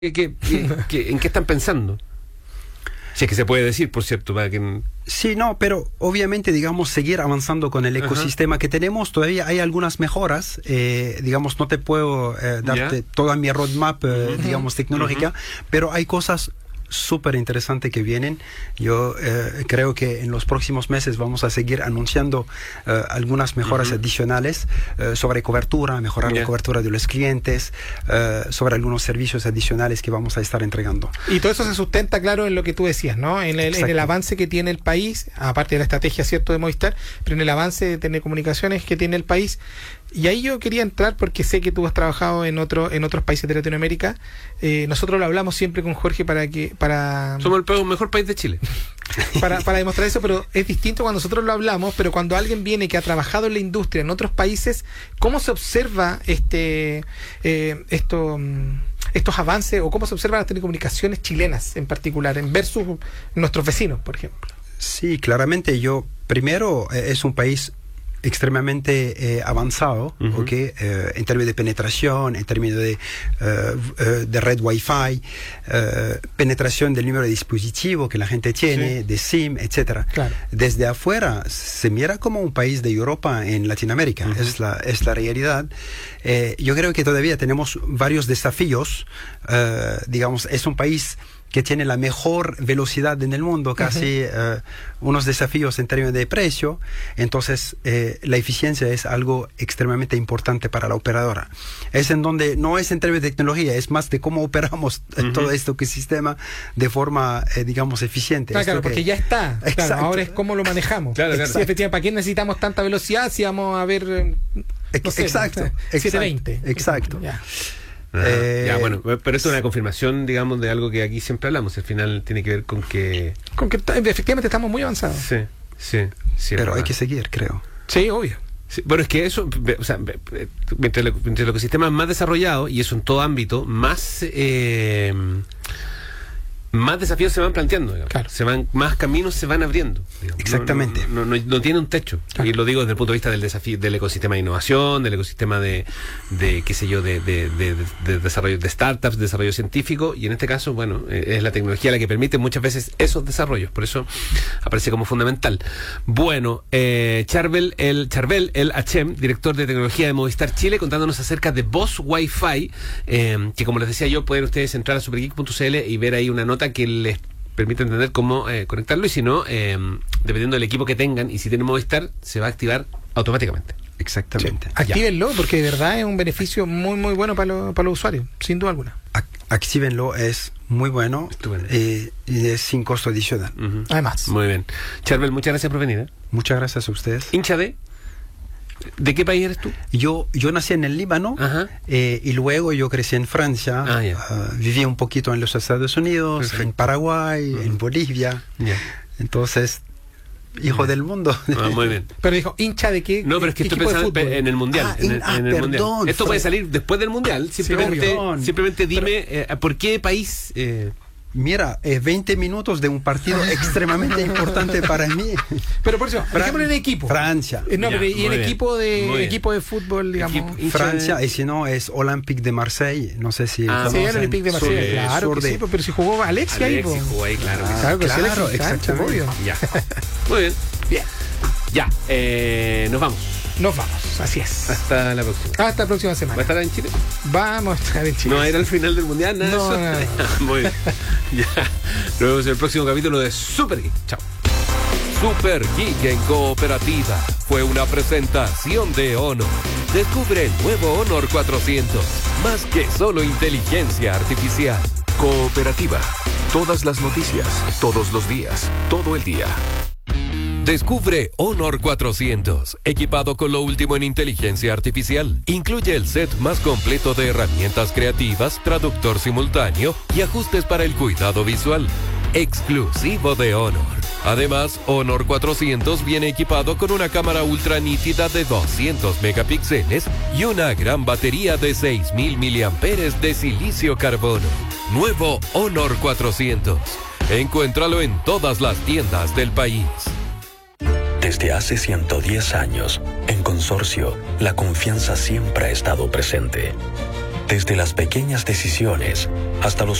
¿En qué están pensando? Si es que se puede decir, por cierto, para que... Sí, no, pero obviamente, digamos, seguir avanzando con el ecosistema que tenemos. Todavía hay algunas mejoras. Digamos, no te puedo darte toda mi roadmap, digamos, tecnológica, pero hay cosas súper interesantes que vienen. Yo creo que en los próximos meses vamos a seguir anunciando algunas mejoras adicionales sobre cobertura, mejorar la cobertura de los clientes, sobre algunos servicios adicionales que vamos a estar entregando. Y todo eso se sustenta, claro, en lo que tú decías, ¿no? En el avance que tiene el país, aparte de la estrategia, cierto, de Movistar, pero en el avance de telecomunicaciones que tiene el país. Y ahí yo quería entrar porque sé que tú has trabajado en otros países de Latinoamérica. Nosotros lo hablamos siempre con Jorge Somos el mejor país de Chile. Para demostrar eso, pero es distinto cuando nosotros lo hablamos, pero cuando alguien viene que ha trabajado en la industria en otros países, ¿cómo se observa estos avances o cómo se observan las telecomunicaciones chilenas en particular, en versus nuestros vecinos, por ejemplo? Sí, claramente primero es un país extremadamente avanzado, en términos de penetración, en términos de red Wi-Fi, penetración del número de dispositivos que la gente tiene, de SIM, etcétera. Claro. Desde afuera se mira como un país de Europa en Latinoamérica, es la realidad. Yo creo que todavía tenemos varios desafíos. Digamos, es un país que tiene la mejor velocidad en el mundo, casi unos desafíos en términos de precio. Entonces, la eficiencia es algo extremadamente importante para la operadora. Es en donde no es en términos de tecnología, es más de cómo operamos todo este ecosistema de forma, digamos, eficiente. Claro, porque ya está. Claro, ahora es cómo lo manejamos. Claro. Sí, efectivamente, ¿para qué necesitamos tanta velocidad si vamos a ver, no sé, 720? Exacto. Ya. Bueno, pero esto es una confirmación, digamos, de algo que aquí siempre hablamos. Al final tiene que ver con que efectivamente estamos muy avanzados. Sí. Pero hay que seguir, creo. Sí, obvio. Sí, bueno, es que eso, o sea, mientras el ecosistema es más desarrollado, y eso en todo ámbito, más desafíos se van planteando, digamos. Claro. Más caminos se van abriendo, digamos. Exactamente. No tiene un techo. Claro. Y lo digo desde el punto de vista del desafío, del ecosistema de innovación, del ecosistema de qué sé yo, de desarrollo de startups, de desarrollo científico, y en este caso, bueno, es la tecnología la que permite muchas veces esos desarrollos, por eso aparece como fundamental. Bueno, Charbel El Hachem, director de tecnología de Movistar Chile, contándonos acerca de Voz Wi-Fi, que como les decía yo, pueden ustedes entrar a supergeek.cl y ver ahí una nota que les permite entender cómo conectarlo, y si no, dependiendo del equipo que tengan, y si tienen Movistar, se va a activar automáticamente. Exactamente. Sí. Actívenlo, porque de verdad es un beneficio muy muy bueno para los usuarios, sin duda alguna. Actívenlo, es muy bueno y es sin costo adicional. Además. Muy bien. Charbel, muchas gracias por venir. Muchas gracias a ustedes. ¿Hincha de qué país eres tú? Yo nací en el Líbano y luego yo crecí en Francia. Viví un poquito en los Estados Unidos, en Paraguay, en Bolivia. Entonces, hijo del mundo. Muy bien. Pero dijo, ¿hincha de qué? No, pero es que estoy pensando en el Mundial. En el Mundial. Esto puede salir después del Mundial. Simplemente dime, ¿por qué país? Mira, 20 minutos de un partido extremadamente importante para mí. Pero por eso, dejémoslo en equipo. Francia. Y en equipo de fútbol, digamos. Francia, y si no, es Olympique de Marseille. No sé si... Sí, el Olympique de Marseille. Claro que sí, pero si jugó Alexis ahí. Alexis jugó ahí, claro. Claro, exactamente. Ya. Muy bien. Ya, nos vamos. Nos vamos, así es. Hasta la próxima. Hasta la próxima semana. ¿Va a estar en Chile? Vamos a estar en Chile. ¿No va a ir al final del Mundial? Nada no, de eso. No. Muy bien. Ya. Nos vemos en el próximo capítulo de Super Geek. Chao. Super Geek en Cooperativa fue una presentación de Honor. Descubre el nuevo Honor 400. Más que solo inteligencia artificial. Cooperativa. Todas las noticias, todos los días, todo el día. Descubre Honor 400, equipado con lo último en inteligencia artificial. Incluye el set más completo de herramientas creativas, traductor simultáneo y ajustes para el cuidado visual. Exclusivo de Honor. Además, Honor 400 viene equipado con una cámara ultra nítida de 200 megapíxeles y una gran batería de 6.000 miliamperes de silicio carbono. Nuevo Honor 400. Encuéntralo en todas las tiendas del país. Desde hace 110 años, en Consorcio, la confianza siempre ha estado presente. Desde las pequeñas decisiones hasta los